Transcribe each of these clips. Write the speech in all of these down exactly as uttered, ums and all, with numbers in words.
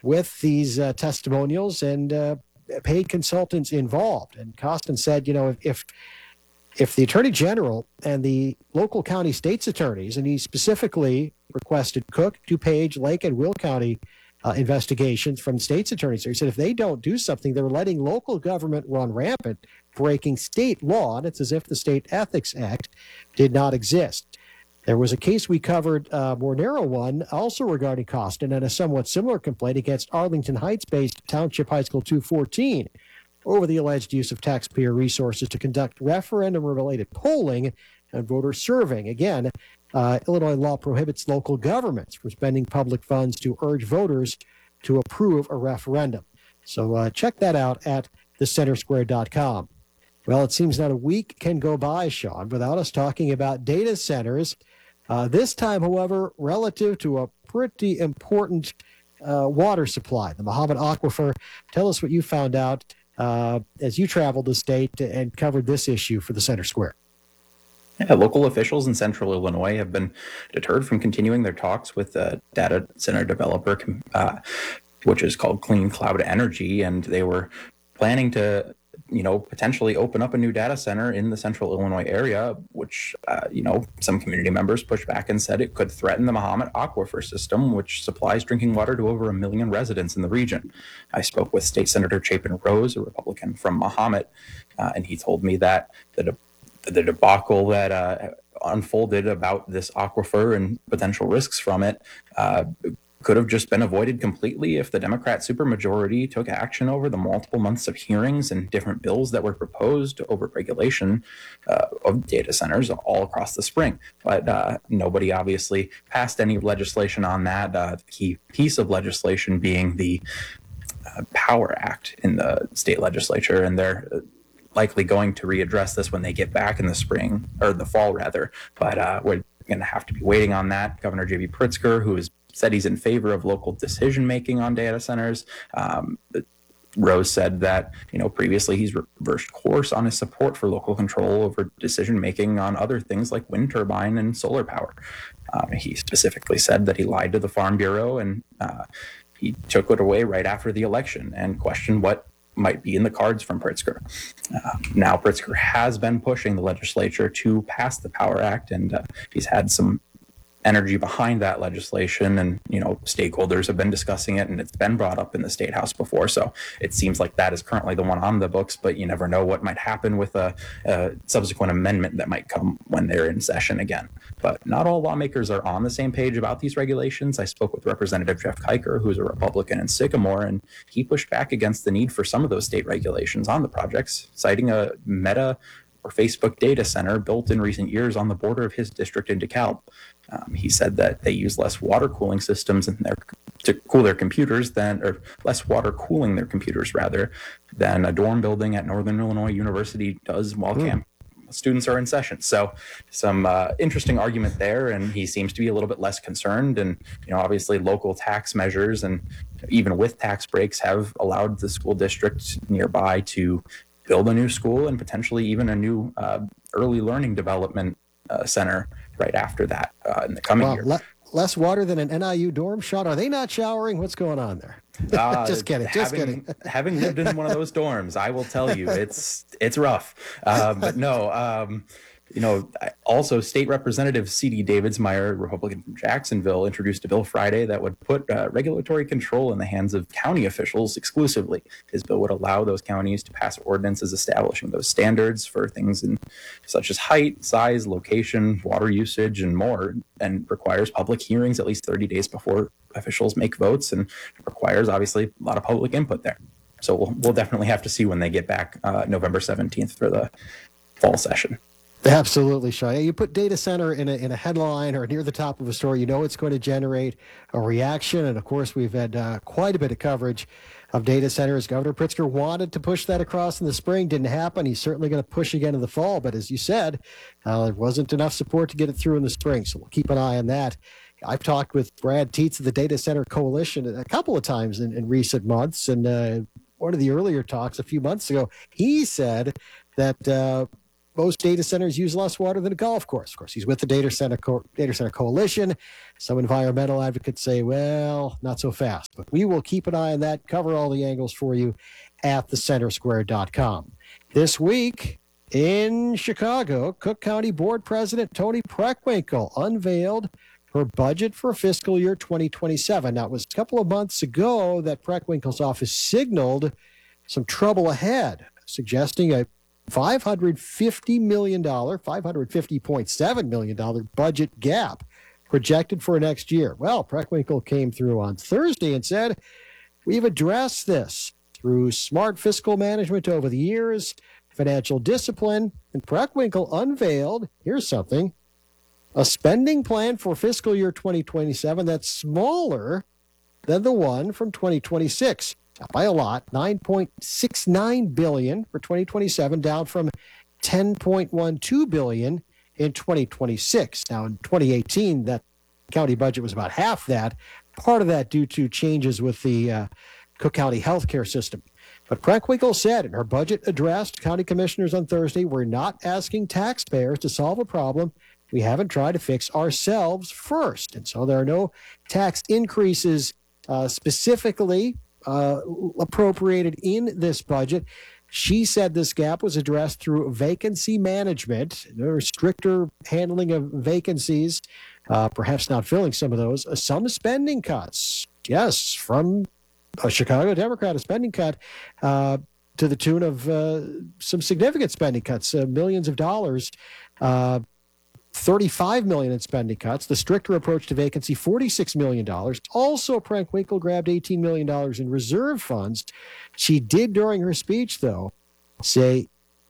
with these uh, testimonials and uh, paid consultants involved. And Costin said, you know, if, if if the Attorney General and the local county state's attorneys, and he specifically requested Cook, DuPage, Lake, and Will County uh, investigations from state's attorneys. So he said if they don't do something, they're letting local government run rampant, breaking state law, and it's as if the State Ethics Act did not exist. There was a case we covered, a uh, more narrow one, also regarding Costin, and a somewhat similar complaint against Arlington Heights-based Township High School two fourteen over the alleged use of taxpayer resources to conduct referendum-related polling and voter surveying. Again, uh, Illinois law prohibits local governments from spending public funds to urge voters to approve a referendum. So uh, check that out at the center square dot com. Well, it seems not a week can go by, Sean, without us talking about data centers. Uh, this time, however, relative to a pretty important uh, water supply, the Mahomet Aquifer. Tell us what you found out uh, as you traveled the state and covered this issue for the Center Square. Yeah, local officials in central Illinois have been deterred from continuing their talks with a data center developer, uh, which is called Clean Cloud Energy, and they were planning to you know, potentially open up a new data center in the central Illinois area, which, uh, you know, some community members pushed back and said it could threaten the Mahomet Aquifer system, which supplies drinking water to over a million residents in the region. I spoke with State Senator Chapin Rose, a Republican from Mahomet, uh, and he told me that the, de- the debacle that uh, unfolded about this aquifer and potential risks from it uh, could have just been avoided completely if the Democrat supermajority took action over the multiple months of hearings and different bills that were proposed over regulation uh, of data centers all across the spring. But uh, nobody obviously passed any legislation on that. Uh, the key piece of legislation being the uh, Power Act in the state legislature, and they're likely going to readdress this when they get back in the spring, or the fall rather. But uh, we're going to have to be waiting on that. Governor J B Pritzker, who is said he's in favor of local decision-making on data centers. Um, Rose said that, you know, previously he's reversed course on his support for local control over decision-making on other things like wind turbine and solar power. Um, he specifically said that he lied to the Farm Bureau, and uh, he took it away right after the election and questioned what might be in the cards from Pritzker. Uh, now Pritzker has been pushing the legislature to pass the Power Act, and uh, he's had some energy behind that legislation, and you know stakeholders have been discussing it, and it's been brought up in the State House before, so it seems like that is currently the one on the books, but you never know what might happen with a, a subsequent amendment that might come when they're in session again. But not all lawmakers are on the same page about these regulations. I spoke with Representative Jeff Kiker, who's a Republican in Sycamore, and he pushed back against the need for some of those state regulations on the projects, citing a Meta or Facebook data center built in recent years on the border of his district in DeKalb. Um, he said that they use less water cooling systems in their, to cool their computers than, or less water cooling their computers rather, than a dorm building at Northern Illinois University does while mm. camp students are in session. So some uh, interesting argument there, and he seems to be a little bit less concerned. And you know, obviously local tax measures and even with tax breaks have allowed the school district nearby to build a new school and potentially even a new uh, early learning development uh, center right after that uh, in the coming well, year. Le- less water than an N I U dorm, Sean? Are they not showering? What's going on there? Uh, just kidding. Just having, kidding. Having lived in one of those dorms, I will tell you, it's it's rough. Uh, but no, um, you know, also State Representative C D Davidsmeyer, Republican from Jacksonville, introduced a bill Friday that would put uh, regulatory control in the hands of county officials exclusively. His bill would allow those counties to pass ordinances establishing those standards for things in, such as height, size, location, water usage, and more, and requires public hearings at least thirty days before officials make votes, and requires, obviously, a lot of public input there. So we'll, we'll definitely have to see when they get back uh, November seventeenth for the fall session. Absolutely, Sean. You put data center in a in a headline or near the top of a story, you know it's going to generate a reaction. And of course, we've had uh, quite a bit of coverage of data centers. Governor Pritzker wanted to push that across in the spring. Didn't happen. He's certainly going to push again in the fall. But as you said, uh, there wasn't enough support to get it through in the spring. So we'll keep an eye on that. I've talked with Brad Tietz of the Data Center Coalition a couple of times in, in recent months. And uh, one of the earlier talks a few months ago, he said that uh, most data centers use less water than a golf course. Of course, he's with the Data Center Co- Data Center Coalition. Some environmental advocates say, well, not so fast. But we will keep an eye on that, cover all the angles for you at the center square dot com. This week in Chicago, Cook County Board President Toni Preckwinkle unveiled her budget for fiscal year twenty twenty-seven. Now, it was a couple of months ago that Preckwinkle's office signaled some trouble ahead, suggesting a five hundred fifty million dollars, five hundred fifty point seven million dollars budget gap projected for next year. Well, Preckwinkle came through on Thursday and said, we've addressed this through smart fiscal management over the years, financial discipline, and Preckwinkle unveiled, here's something, a spending plan for fiscal year twenty twenty-seven that's smaller than the one from twenty twenty-six. By a lot, nine point six nine billion dollars for twenty twenty-seven, down from ten point one two billion dollars in twenty twenty-six. Now, in twenty eighteen, that county budget was about half that, part of that due to changes with the uh, Cook County healthcare system. But Preckwinkle said in her budget address to county commissioners on Thursday, we're not asking taxpayers to solve a problem we haven't tried to fix ourselves first. And so there are no tax increases uh, specifically uh, appropriated in this budget. She said this gap was addressed through vacancy management, or stricter handling of vacancies, uh, perhaps not filling some of those, uh, some spending cuts. Yes, from a Chicago Democrat, a spending cut uh, to the tune of uh, some significant spending cuts, uh, millions of dollars, uh, thirty-five million dollars in spending cuts. The stricter approach to vacancy, forty-six million dollars. Also, Preckwinkle grabbed eighteen million dollars in reserve funds. She did, during her speech, though, say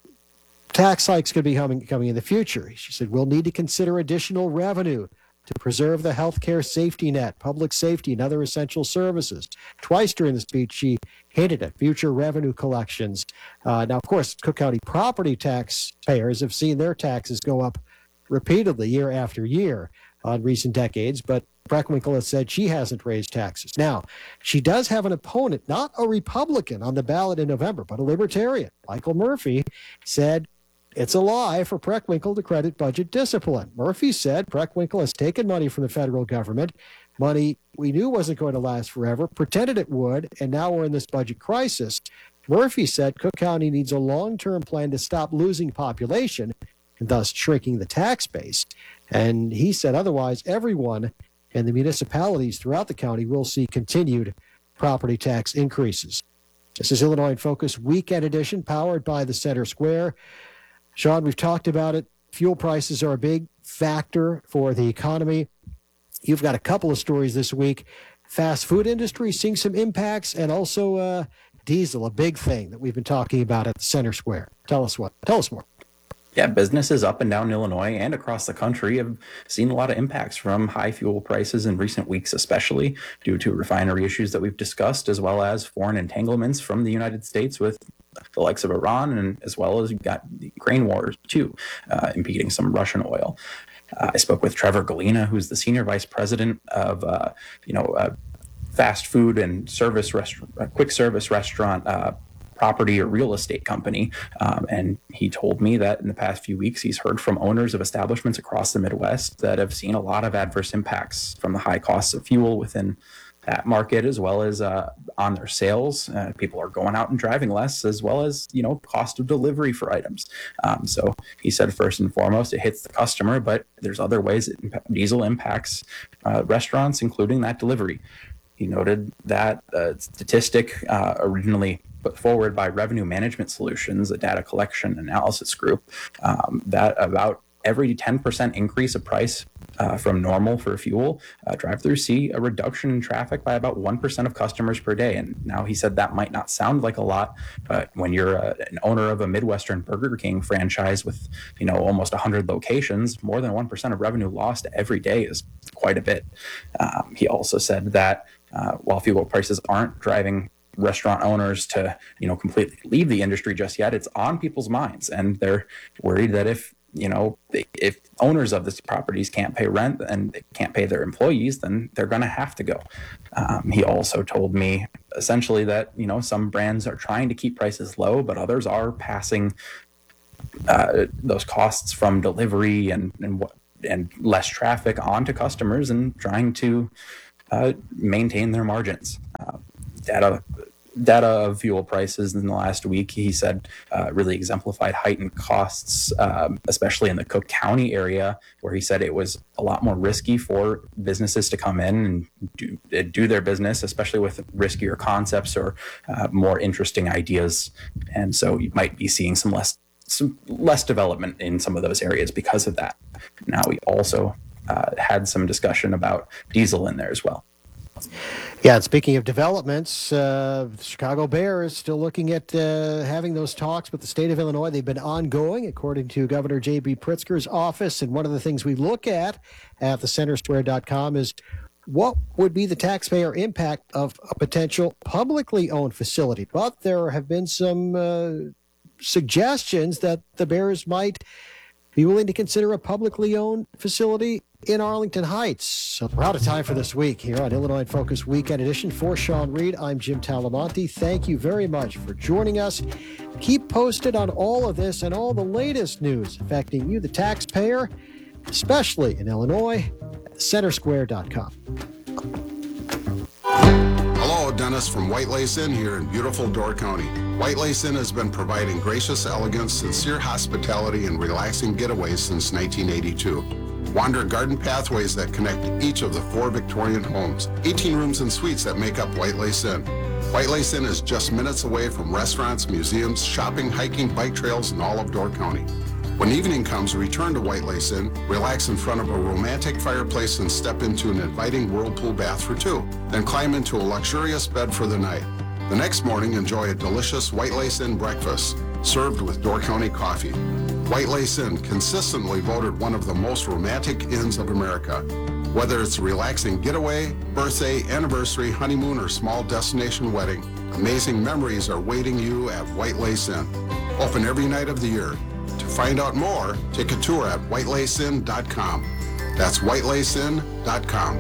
tax hikes could be coming, coming in the future. She said, we'll need to consider additional revenue to preserve the healthcare safety net, public safety, and other essential services. Twice during the speech, she hinted at future revenue collections. Uh, now, of course, Cook County property taxpayers have seen their taxes go up repeatedly year after year on recent decades, but Preckwinkle has said she hasn't raised taxes. Now, she does have an opponent, not a Republican, on the ballot in November, but a Libertarian. Michael Murphy said it's a lie for Preckwinkle to credit budget discipline. Murphy said Preckwinkle has taken money from the federal government, money we knew wasn't going to last forever, pretended it would, and now we're in this budget crisis. Murphy said Cook County needs a long-term plan to stop losing population and thus shrinking the tax base. And he said otherwise, everyone and the municipalities throughout the county will see continued property tax increases. This is Illinois in Focus Weekend Edition, powered by the Center Square. Sean, we've talked about it. Fuel prices are a big factor for the economy. You've got a couple of stories this week. Fast food industry seeing some impacts, and also uh, diesel, a big thing that we've been talking about at the Center Square. Tell us what. Tell us more. Yeah, businesses up and down Illinois and across the country have seen a lot of impacts from high fuel prices in recent weeks, especially due to refinery issues that we've discussed, as well as foreign entanglements from the United States with the likes of Iran, and as well as you've got the Ukraine war too, uh, impeding some Russian oil. Uh, I spoke with Trevor Galina, who's the senior vice president of, uh, you know, uh, fast food and service restaurant, uh, quick service restaurant uh, property or real estate company. Um, and he told me that in the past few weeks, he's heard from owners of establishments across the Midwest that have seen a lot of adverse impacts from the high costs of fuel within that market, as well as uh, on their sales. Uh, people are going out and driving less, as well as, you know, cost of delivery for items. Um, so he said, first and foremost, it hits the customer, but there's other ways it imp- diesel impacts uh, restaurants, including that delivery. He noted that uh, statistic uh, originally put forward by Revenue Management Solutions, a data collection analysis group, um, that about every ten percent increase of price uh, from normal for fuel, uh, drive-through see a reduction in traffic by about one percent of customers per day. And now he said that might not sound like a lot, but when you're a, an owner of a Midwestern Burger King franchise with, you know, almost one hundred locations, more than one percent of revenue lost every day is quite a bit. Um, he also said that uh, while fuel prices aren't driving restaurant owners to, you know, completely leave the industry just yet, it's on people's minds, and they're worried that if you know, if owners of these properties can't pay rent and they can't pay their employees, then they're going to have to go. Um, he also told me essentially that, you know, some brands are trying to keep prices low, but others are passing uh, those costs from delivery and and what and less traffic onto customers, and trying to uh, maintain their margins. Uh, data data of fuel prices in the last week, he said, uh, really exemplified heightened costs, um, especially in the Cook County area, where he said it was a lot more risky for businesses to come in and do, do their business, especially with riskier concepts or uh, more interesting ideas. And so you might be seeing some less some less development in some of those areas because of that. Now, we also uh, had some discussion about diesel in there as well. Yeah, and speaking of developments, uh, the Chicago Bears still looking at uh, having those talks with the state of Illinois. They've been ongoing, according to Governor J B Pritzker's office. And one of the things we look at at the center square dot com is what would be the taxpayer impact of a potential publicly owned facility. But there have been some uh, suggestions that the Bears might be willing to consider a publicly owned facility in Arlington Heights. So we're out of time for this week here on Illinois in Focus Weekend Edition. For Sean Reed, I'm Jim Talamonte. Thank you very much for joining us. Keep posted on all of this and all the latest news affecting you, the taxpayer, especially in Illinois, at the center square dot com. Hello, Dennis from White Lace Inn here in beautiful Door County. White Lace Inn has been providing gracious elegance, sincere hospitality, and relaxing getaways since nineteen eighty-two. Wander garden pathways that connect each of the four Victorian homes. eighteen rooms and suites that make up White Lace Inn. White Lace Inn is just minutes away from restaurants, museums, shopping, hiking, bike trails, and all of Door County. When evening comes, return to White Lace Inn, relax in front of a romantic fireplace, and step into an inviting whirlpool bath for two. Then climb into a luxurious bed for the night. The next morning, enjoy a delicious White Lace Inn breakfast, served with Door County coffee. White Lace Inn, consistently voted one of the most romantic inns of America. Whether it's a relaxing getaway, birthday, anniversary, honeymoon, or small destination wedding, amazing memories are waiting you at White Lace Inn. Open every night of the year. To find out more, take a tour at white lace inn dot com. That's white lace inn dot com.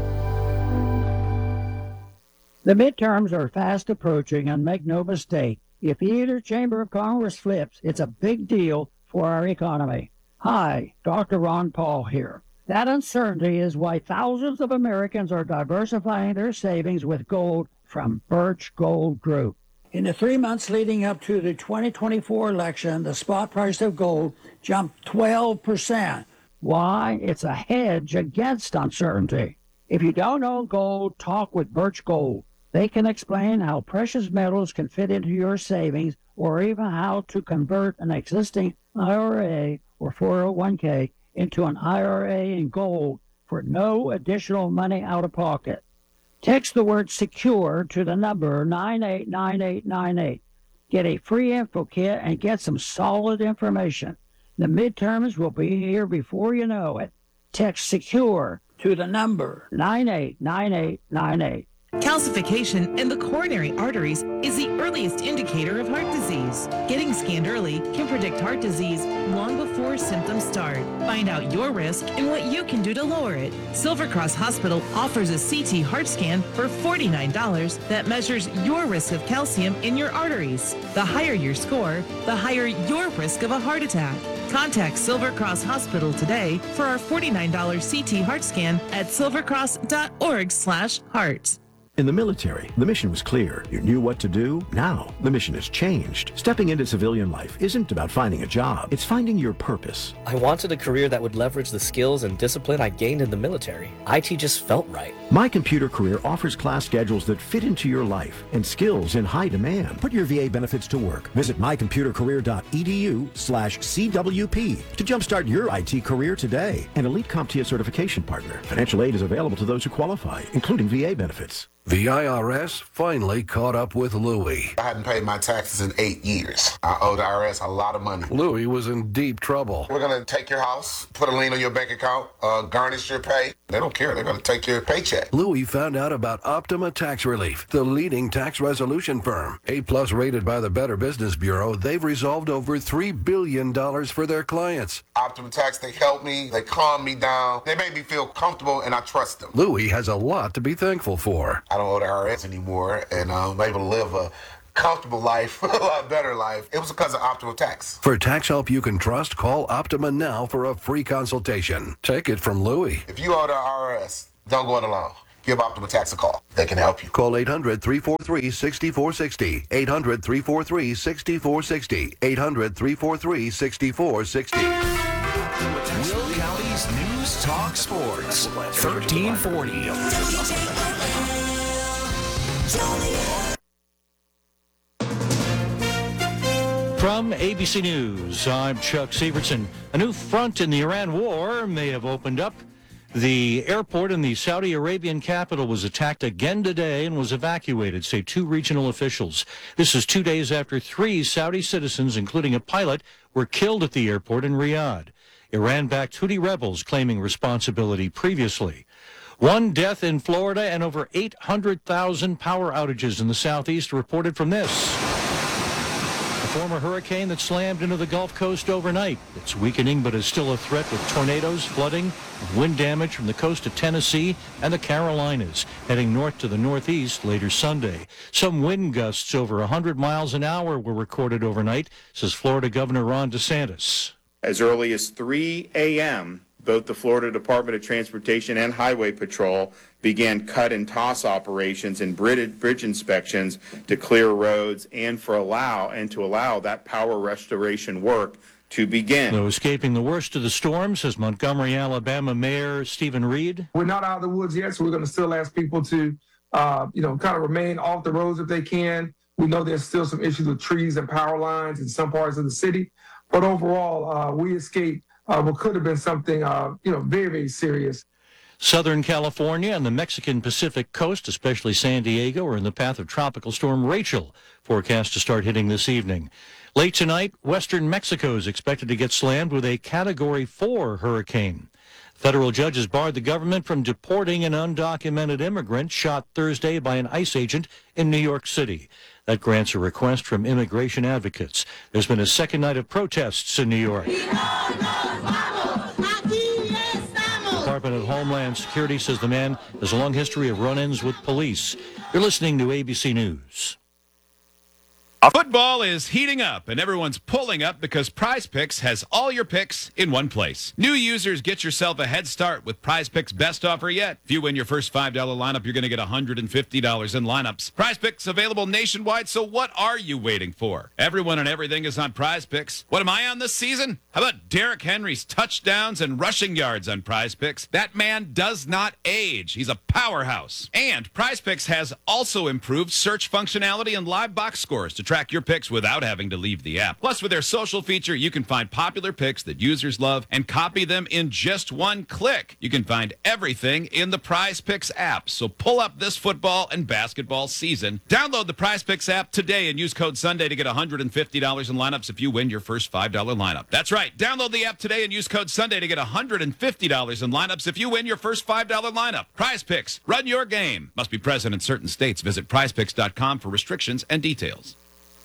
The midterms are fast approaching, and make no mistake, if either chamber of Congress flips, it's a big deal for our economy. Hi, Doctor Ron Paul here. That uncertainty is why thousands of Americans are diversifying their savings with gold from Birch Gold Group. In the three months leading up to the twenty twenty-four election, the spot price of gold jumped twelve percent. Why? It's a hedge against uncertainty. If you don't own gold, talk with Birch Gold. They can explain how precious metals can fit into your savings, or even how to convert an existing I R A or four oh one k into an I R A in gold for no additional money out of pocket. Text the word SECURE to the number nine eight nine eight nine eight. Get a free info kit and get some solid information. The midterms will be here before you know it. Text SECURE to the number nine eight nine eight nine eight. Calcification in the coronary arteries is the earliest indicator of heart disease. Getting scanned early can predict heart disease long before symptoms start. Find out your risk and what you can do to lower it. Silver Cross Hospital offers a C T heart scan for forty-nine dollars that measures your risk of calcium in your arteries. The higher your score, the higher your risk of a heart attack. Contact Silver Cross Hospital today for our forty-nine dollars C T heart scan at silvercross dot org slash heart. In the military, the mission was clear. You knew what to do. Now, the mission has changed. Stepping into civilian life isn't about finding a job. It's finding your purpose. I wanted a career that would leverage the skills and discipline I gained in the military. I T just felt right. My Computer Career offers class schedules that fit into your life and skills in high demand. Put your V A benefits to work. Visit my computer career dot e d u slash C W P to jumpstart your I T career today. An Elite CompTIA certification partner. Financial aid is available to those who qualify, including V A benefits. The I R S finally caught up with Louie. I hadn't paid my taxes in eight years. I owe the I R S a lot of money. Louie was in deep trouble. We're going to take your house, put a lien on your bank account, uh, garnish your pay. They don't care. They're going to take your paycheck. Louie found out about Optima Tax Relief, the leading tax resolution firm. A-plus rated by the Better Business Bureau, they've resolved over three billion dollars for their clients. Optima Tax, they helped me. They calmed me down. They made me feel comfortable, and I trust them. Louie has a lot to be thankful for. I don't owe the I R S anymore, and I'm able to live a comfortable life, a lot better life. It was because of Optima Tax. For tax help you can trust, call Optima now for a free consultation. Take it from Louie. If you owe the I R S, don't go it alone. Give Optima Tax a call. They can help you. Call eight hundred, three four three, six four six zero. eight hundred, three four three, six four six zero. eight hundred, three four three, six four six zero. Will County's News Talk Sports. thirteen forty. From A B C News, I'm Chuck Severson. A new front in the Iran war may have opened up. The airport in the Saudi Arabian capital was attacked again today and was evacuated, say two regional officials. This is two days after three Saudi citizens, including a pilot, were killed at the airport in Riyadh. Iran-backed Houthi rebels claiming responsibility previously. One death in Florida and over eight hundred thousand power outages in the southeast reported from this. A former hurricane that slammed into the Gulf Coast overnight. It's weakening but is still a threat with tornadoes, flooding, and wind damage from the coast of Tennessee and the Carolinas, heading north to the northeast later Sunday. Some wind gusts over one hundred miles an hour were recorded overnight, says Florida Governor Ron DeSantis. As early as three a.m., both the Florida Department of Transportation and Highway Patrol began cut and toss operations and bridge, bridge inspections to clear roads and for allow and to allow that power restoration work to begin. Though escaping the worst of the storm, says Montgomery, Alabama Mayor Stephen Reed. We're not out of the woods yet, so we're going to still ask people to, uh, you know, kind of remain off the roads if they can. We know there's still some issues with trees and power lines in some parts of the city, but overall, uh, we escaped Uh, what could have been something, uh, you know, very, very serious. Southern California and the Mexican Pacific coast, especially San Diego, are in the path of Tropical Storm Rachel, forecast to start hitting this evening. Late tonight, western Mexico is expected to get slammed with a Category four hurricane. Federal judges barred the government from deporting an undocumented immigrant shot Thursday by an ICE agent in New York City. That grants a request from immigration advocates. There's been a second night of protests in New York. Department of Homeland Security says the man has a long history of run-ins with police. You're listening to A B C News. Football is heating up, and everyone's pulling up because Prize Picks has all your picks in one place. New users, get yourself a head start with Prize Picks' best offer yet. If you win your first five dollar lineup, you're going to get one hundred fifty dollars in lineups. Prize Picks available nationwide, so what are you waiting for? Everyone and everything is on Prize Picks. What am I on this season? How about Derrick Henry's touchdowns and rushing yards on Prize Picks? That man does not age. He's a powerhouse. And Prize Picks has also improved search functionality and live box scores to track your picks without having to leave the app. Plus, with their social feature, you can find popular picks that users love and copy them in just one click. You can find everything in the Prize Picks app. So pull up this football and basketball season. Download the Prize Picks app today and use code Sunday to get one hundred fifty dollars in lineups if you win your first five dollar lineup. That's right. Download the app today and use code Sunday to get one hundred fifty dollars in lineups if you win your first five dollar lineup. Prize Picks. Run your game. Must be present in certain states. Visit prize picks dot com for restrictions and details.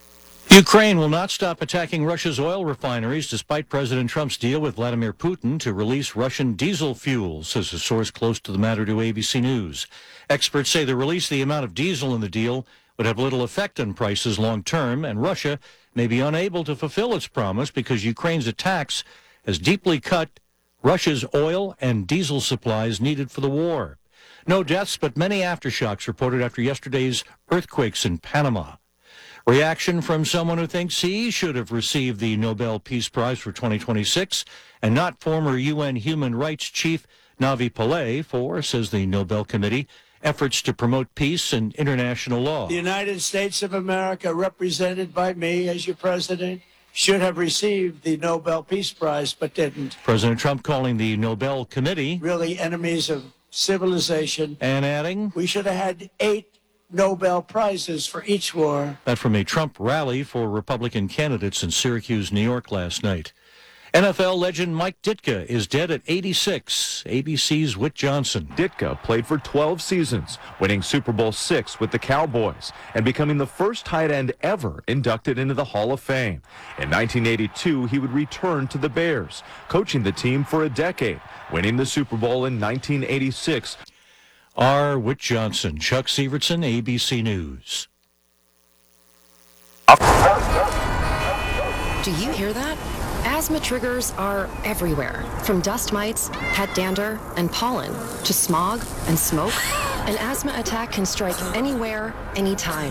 Ukraine will not stop attacking Russia's oil refineries despite President Trump's deal with Vladimir Putin to release Russian diesel fuel, says a source close to the matter to A B C News. Experts say the release of the amount of diesel in the deal would have little effect on prices long term, and Russia may be unable to fulfill its promise because Ukraine's attacks has deeply cut Russia's oil and diesel supplies needed for the war. No deaths, but many aftershocks reported after yesterday's earthquakes in Panama. Reaction from someone who thinks he should have received the Nobel Peace Prize for twenty twenty-six and not former U N Human Rights Chief Navi Pillay for, says the Nobel Committee, efforts to promote peace and international law. The United States of America, represented by me as your president, should have received the Nobel Peace Prize, but didn't. President Trump calling the Nobel Committee really enemies of civilization. And adding, we should have had eight Nobel Prizes for each war. That from a Trump rally for Republican candidates in Syracuse, New York last night. N F L legend Mike Ditka is dead at eighty-six. A B C's Whit Johnson. Ditka played for twelve seasons, winning Super Bowl six with the Cowboys and becoming the first tight end ever inducted into the Hall of Fame. In nineteen eighty-two, he would return to the Bears, coaching the team for a decade, winning the Super Bowl in nineteen eighty-six. R. Whit Johnson, Chuck Severson, A B C News. Do you hear that? Asthma triggers are everywhere, from dust mites, pet dander, and pollen, to smog and smoke. An asthma attack can strike anywhere, anytime.